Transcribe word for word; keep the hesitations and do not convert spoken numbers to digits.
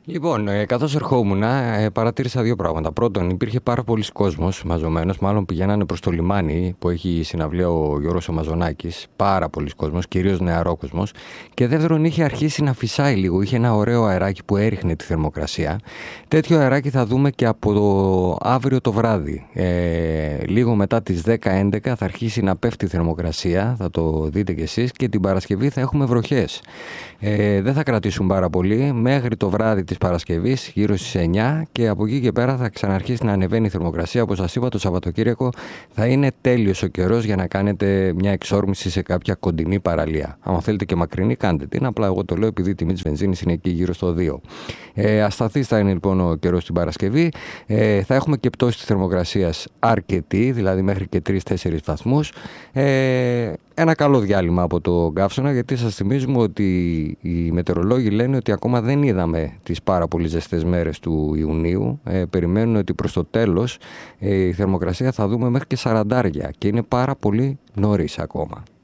Λοιπόν, ε, καθώς ερχόμουν, ε, παρατήρησα δύο πράγματα. Πρώτον, υπήρχε πάρα πολλοί κόσμος μαζωμένος, μάλλον πηγαίνανε προς το λιμάνι που έχει συναυλία ο Γιώργος ο Μαζονάκης. Πάρα πολλοί κόσμος, κυρίως νεαρόκοσμος. Και δεύτερον, είχε αρχίσει να φυσάει λίγο. Είχε ένα ωραίο αεράκι που έριχνε τη θερμοκρασία. Τέτοιο αεράκι θα δούμε και από το αύριο το βράδυ. Ε, λίγο μετά τις δέκα έντεκα θα αρχίσει να πέφτει η θερμοκρασία, θα το δείτε κι εσείς, και την Παρασκευή θα έχουμε βροχές. Ε, δεν θα κρατήσουν πάρα πολύ, μέχρι το βράδυ της Παρασκευής, γύρω στις εννιά, και από εκεί και πέρα θα ξαναρχίσει να ανεβαίνει η θερμοκρασία. Όπως σας είπα, το Σαββατοκύριακο θα είναι τέλειος ο καιρός για να κάνετε μια εξόρμηση σε κάποια κοντινή παραλία. Αν θέλετε και μακρινή, κάντε την. Απλά εγώ το λέω επειδή η τιμή της βενζίνης είναι εκεί γύρω στο δύο. Ε, ασταθής θα είναι λοιπόν ο καιρός την Παρασκευή. Ε, θα έχουμε και πτώση της θερμοκρασίας αρκετή, δηλαδή μέχρι και τρεις τέσσερις βαθμούς. Ε, Ένα καλό διάλειμμα από το καύσωνα, γιατί σας θυμίζουμε ότι οι μετεωρολόγοι λένε ότι ακόμα δεν είδαμε τις πάρα πολύ ζεστές μέρες του Ιουνίου. Ε, περιμένουν ότι προς το τέλος ε, η θερμοκρασία θα δούμε μέχρι και σαραντάρια και είναι πάρα πολύ νωρίς ακόμα.